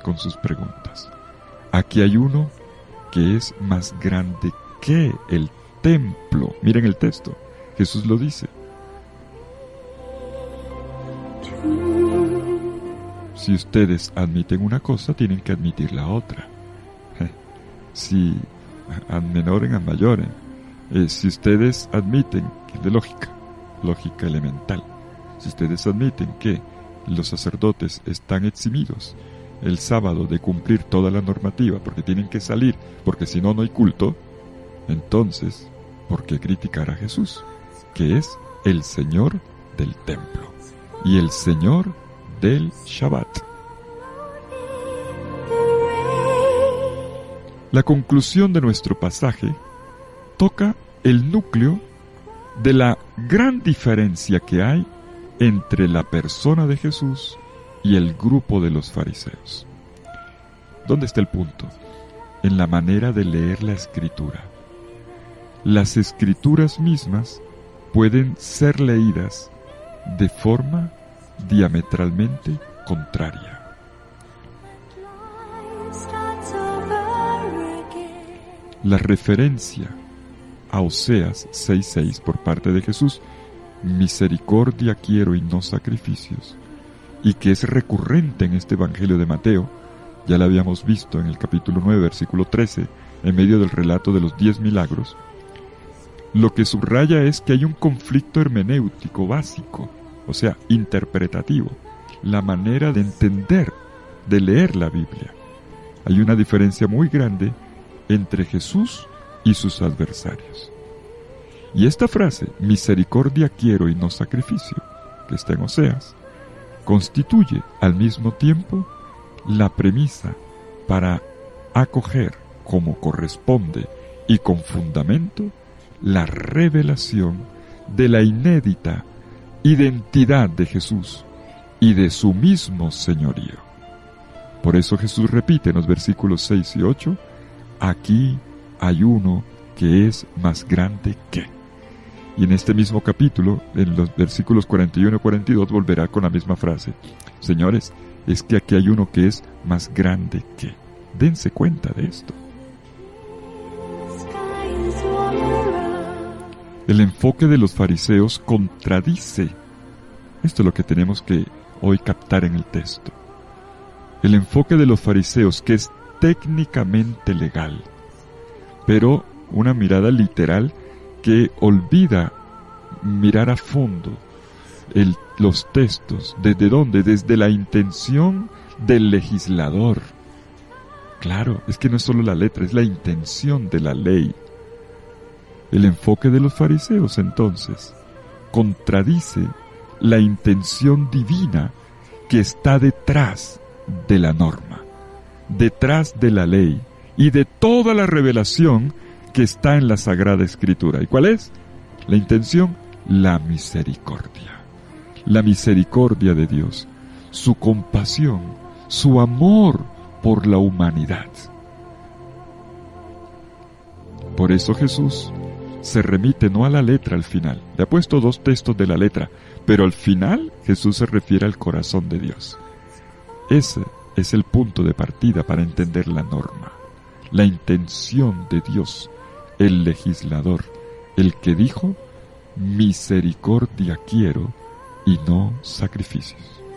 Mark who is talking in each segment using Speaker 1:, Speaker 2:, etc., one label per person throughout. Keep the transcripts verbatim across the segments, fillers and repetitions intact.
Speaker 1: con sus preguntas. Aquí hay uno que es más grande que el templo. Miren el texto, Jesús lo dice. Si ustedes admiten una cosa, tienen que admitir la otra. Si ad menorem ad maiorem, eh, si ustedes admiten, que es de lógica, lógica elemental, si ustedes admiten que los sacerdotes están eximidos el sábado de cumplir toda la normativa porque tienen que salir, porque si no, no hay culto, entonces, ¿por qué criticar a Jesús, que es el Señor del templo y el Señor del Shabbat? La conclusión de nuestro pasaje toca el núcleo de la gran diferencia que hay entre la persona de Jesús y el grupo de los fariseos. ¿Dónde está el punto? En la manera de leer la Escritura. Las Escrituras mismas pueden ser leídas de forma diametralmente contraria. La referencia a Oseas seis seis por parte de Jesús, misericordia quiero y no sacrificios, y que es recurrente en este Evangelio de Mateo, ya la habíamos visto en el capítulo nueve, versículo trece, en medio del relato de los diez milagros, lo que subraya es que hay un conflicto hermenéutico básico, o sea, interpretativo, la manera de entender, de leer la Biblia. Hay una diferencia muy grande entre Jesús y sus adversarios. Y esta frase, misericordia quiero y no sacrificio, que está en Oseas, constituye al mismo tiempo la premisa para acoger como corresponde y con fundamento la revelación de la inédita identidad de Jesús y de su mismo señorío. Por eso Jesús repite en los versículos seis y ocho, aquí hay uno que es más grande que. Y en este mismo capítulo, en los versículos cuarenta y uno y cuarenta y dos, volverá con la misma frase. Señores, es que aquí hay uno que es más grande que. Dense cuenta de esto. El enfoque de los fariseos contradice. Esto es lo que tenemos que hoy captar en el texto. El enfoque de los fariseos, que es técnicamente legal, pero una mirada literal que olvida mirar a fondo el, los textos. ¿Desde dónde? Desde la intención del legislador. Claro, es que no es solo la letra, es la intención de la ley. El enfoque de los fariseos, entonces, contradice la intención divina que está detrás de la norma, detrás de la ley y de toda la revelación que está en la Sagrada Escritura. ¿Y cuál es? La intención, la misericordia. La misericordia de Dios, su compasión, su amor por la humanidad. Por eso Jesús se remite no a la letra al final. Le ha puesto dos textos de la letra, pero al final Jesús se refiere al corazón de Dios. Ese es el punto de partida para entender la norma, la intención de Dios, el legislador, el que dijo, misericordia quiero y no sacrificios.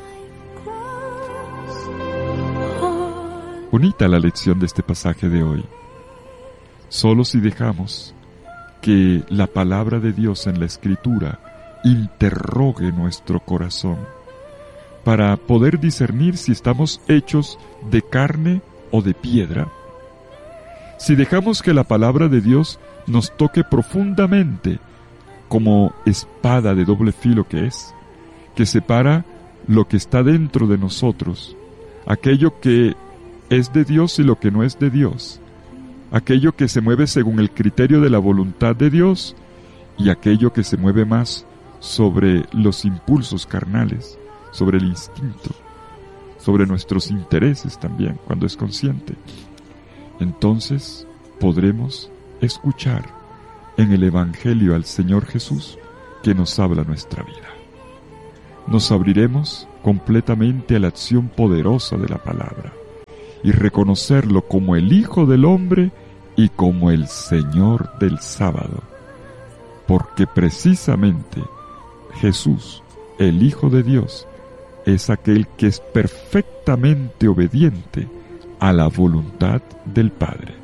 Speaker 1: Bonita la lección de este pasaje de hoy. Solo si dejamos que la palabra de Dios en la Escritura interrogue nuestro corazón, para poder discernir si estamos hechos de carne o de piedra, si dejamos que la palabra de Dios nos toque profundamente como espada de doble filo que es, que separa lo que está dentro de nosotros, aquello que es de Dios y lo que no es de Dios, aquello que se mueve según el criterio de la voluntad de Dios y aquello que se mueve más sobre los impulsos carnales, sobre el instinto, sobre nuestros intereses también, cuando es consciente. Entonces podremos escuchar en el Evangelio al Señor Jesús que nos habla nuestra vida. Nos abriremos completamente a la acción poderosa de la palabra y reconocerlo como el Hijo del Hombre y como el Señor del sábado, porque precisamente Jesús, el Hijo de Dios, es aquel que es perfectamente obediente a la voluntad del Padre.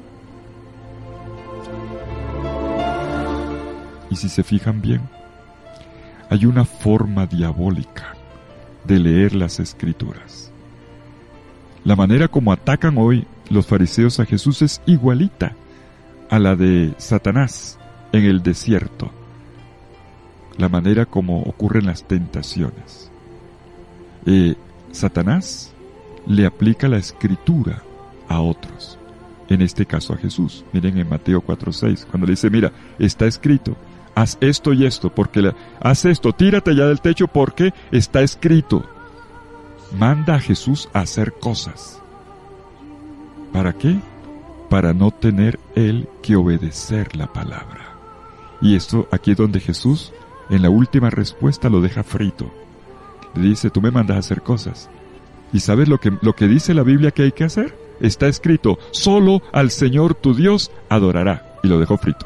Speaker 1: Y si se fijan bien, hay una forma diabólica de leer las Escrituras. La manera como atacan hoy los fariseos a Jesús es igualita a la de Satanás en el desierto. La manera como ocurren las tentaciones. Eh, Satanás le aplica la Escritura a otros, en este caso a Jesús. Miren en Mateo cuatro seis, cuando le dice, mira, está escrito, haz esto y esto, porque la, haz esto, tírate ya del techo porque está escrito. Manda a Jesús a hacer cosas. ¿Para qué? Para no tener él que obedecer la palabra. Y esto aquí es donde Jesús, en la última respuesta, lo deja frito. Le dice, tú me mandas a hacer cosas. ¿Y sabes lo que, lo que dice la Biblia que hay que hacer? Está escrito, solo al Señor tu Dios adorará. Y lo dejó frito.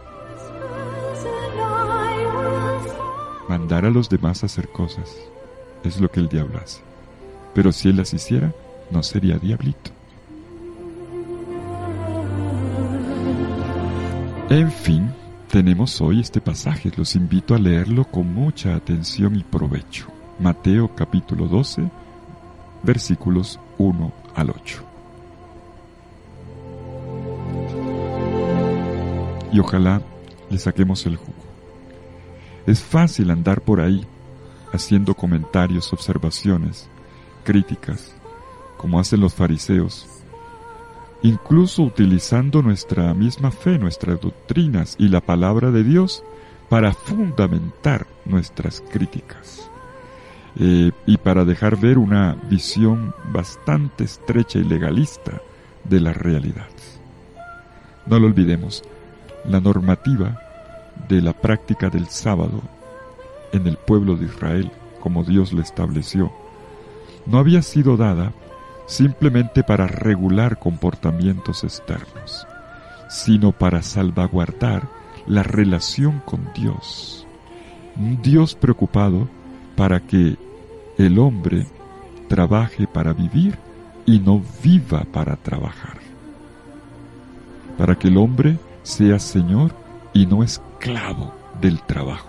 Speaker 1: Mandar a los demás a hacer cosas es lo que el diablo hace. Pero si él las hiciera, no sería diablito. En fin, tenemos hoy este pasaje. Los invito a leerlo con mucha atención y provecho. Mateo capítulo doce, versículos uno al ocho. Y ojalá le saquemos el jugo. Es fácil andar por ahí haciendo comentarios, observaciones, críticas, como hacen los fariseos, incluso utilizando nuestra misma fe, nuestras doctrinas y la palabra de Dios para fundamentar nuestras críticas eh, y para dejar ver una visión bastante estrecha y legalista de la realidad. No lo olvidemos, la normativa de la práctica del sábado en el pueblo de Israel, como Dios lo estableció, no había sido dada simplemente para regular comportamientos externos, sino para salvaguardar la relación con Dios. Un Dios preocupado para que el hombre trabaje para vivir y no viva para trabajar. Para que el hombre sea señor y no esclavo del trabajo.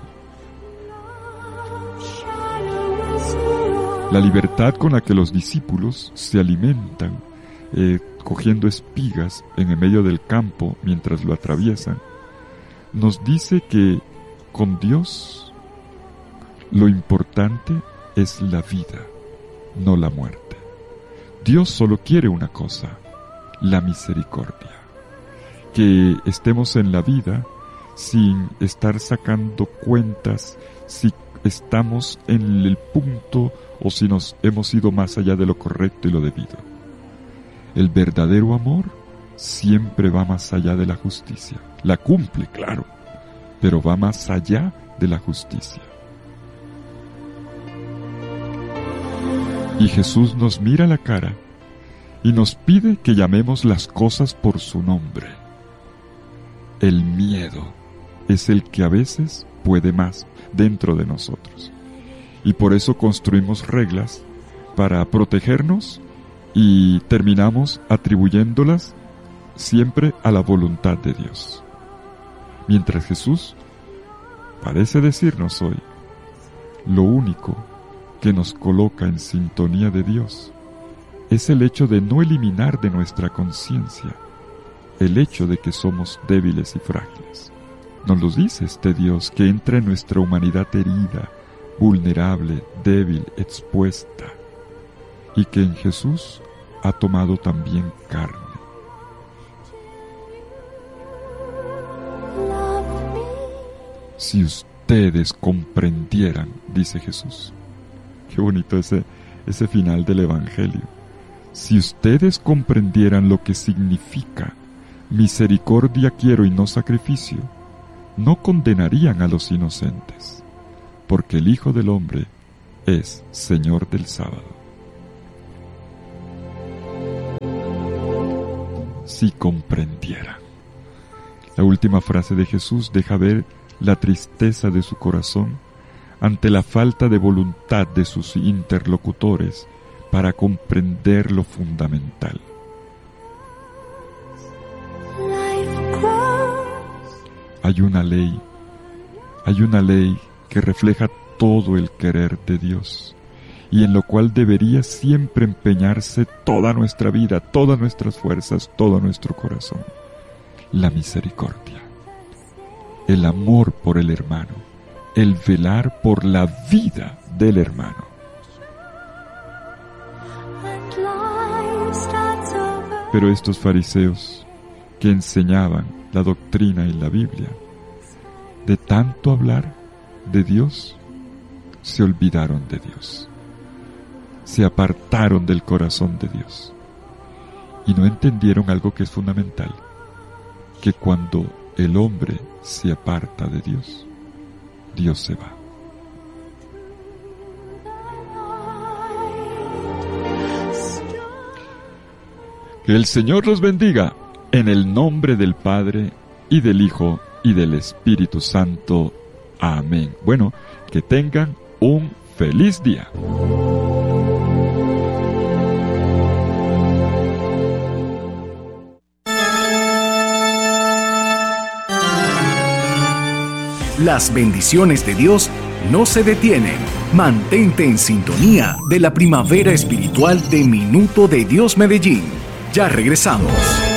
Speaker 1: La libertad con la que los discípulos se alimentan, eh, cogiendo espigas en el medio del campo mientras lo atraviesan, nos dice que con Dios lo importante es la vida, no la muerte. Dios solo quiere una cosa, la misericordia. Que estemos en la vida sin estar sacando cuentas si estamos en el punto o si nos hemos ido más allá de lo correcto y lo debido. El verdadero amor siempre va más allá de la justicia. La cumple, claro, pero va más allá de la justicia. Y Jesús nos mira a la cara y nos pide que llamemos las cosas por su nombre. El miedo es el que a veces puede más dentro de nosotros. Y por eso construimos reglas para protegernos y terminamos atribuyéndolas siempre a la voluntad de Dios. Mientras Jesús parece decirnos hoy, lo único que nos coloca en sintonía de Dios es el hecho de no eliminar de nuestra conciencia el hecho de que somos débiles y frágiles. Nos lo dice este Dios que entra en nuestra humanidad herida, vulnerable, débil, expuesta, y que en Jesús ha tomado también carne. Si ustedes comprendieran, dice Jesús. Qué bonito ese, ese final del Evangelio. Si ustedes comprendieran lo que significa misericordia quiero y no sacrificio, no condenarían a los inocentes, porque el Hijo del Hombre es Señor del sábado. si comprendiera. La última frase de Jesús deja ver la tristeza de su corazón ante la falta de voluntad de sus interlocutores para comprender lo fundamental. Hay una ley, hay una ley que refleja todo el querer de Dios y en lo cual debería siempre empeñarse toda nuestra vida, todas nuestras fuerzas, todo nuestro corazón. La misericordia, el amor por el hermano, el velar por la vida del hermano. Pero estos fariseos que enseñaban la doctrina y la Biblia, de tanto hablar de Dios, se olvidaron de Dios, se apartaron del corazón de Dios y no entendieron algo que es fundamental, que cuando el hombre se aparta de Dios, Dios se va. Que el Señor los bendiga en el nombre del Padre y del Hijo y del Espíritu Santo. Amén. Bueno, que tengan un feliz día.
Speaker 2: Las bendiciones de Dios no se detienen. Mantente en sintonía de la primavera espiritual de Minuto de Dios Medellín. Ya regresamos.